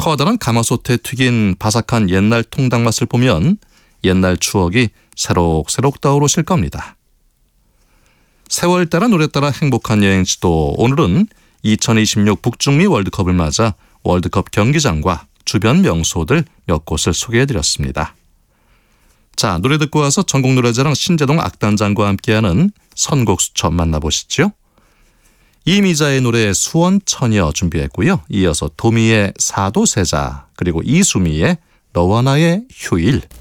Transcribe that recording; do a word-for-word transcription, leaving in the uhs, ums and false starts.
커다란 가마솥에 튀긴 바삭한 옛날 통닭 맛을 보면 옛날 추억이 새록새록 떠오르실 겁니다. 세월 따라 노래 따라 행복한 여행지도 오늘은 이천이십육 북중미 월드컵을 맞아 월드컵 경기장과 주변 명소들 몇 곳을 소개해드렸습니다. 자, 노래 듣고 와서 전국노래자랑 신재동 악단장과 함께하는 선곡 수첩 만나보시죠. 이미자의 노래 수원처녀 준비했고요. 이어서 도미의 사도세자 그리고 이수미의 너와 나의 휴일